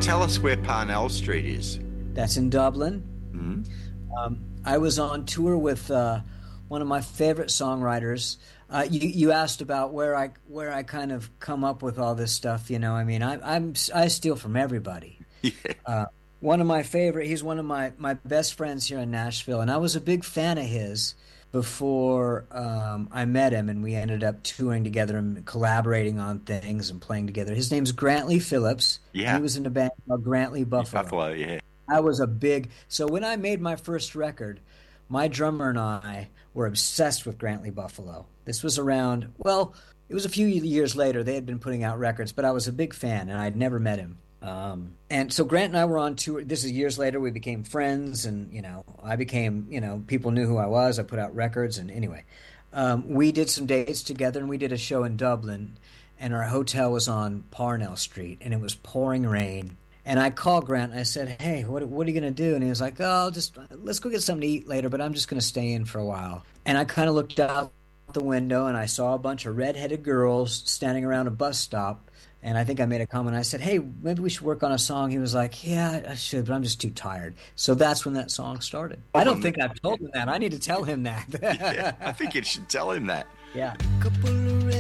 tell us where Parnell Street is. That's in Dublin. I was on tour with one of my favorite songwriters. You asked about where I kind of come up with all this stuff. You know, I mean, I steal from everybody. Yeah. One of my favorite. He's one of my best friends here in Nashville, and I was a big fan of his before I met him, and we ended up touring together and collaborating on things and playing together. His name's Grantley Phillips. Yeah. He was in a band called Grantley Buffalo. Buffalo, yeah. I was a big... So when I made my first record, my drummer and I were obsessed with Grantley Buffalo. This was around... Well, it was a few years later. They had been putting out records, but I was a big fan, and I'd never met him. And so Grant and I were on tour. This is years later. We became friends, and, you know, I became, you know, people knew who I was. I put out records, and anyway. We did some dates together, and we did a show in Dublin, and our hotel was on Parnell Street, and it was pouring rain. And I called Grant, and I said, hey, what are you going to do? And he was like, oh, let's go get something to eat later, but I'm just going to stay in for a while. And I kind of looked out the window, and I saw a bunch of redheaded girls standing around a bus stop. And I think I made a comment. I said, hey, maybe we should work on a song. He was like, yeah, I should, but I'm just too tired. So that's when that song started. I don't think I've told him that. I need to tell him that. Yeah, I think you should tell him that. Yeah.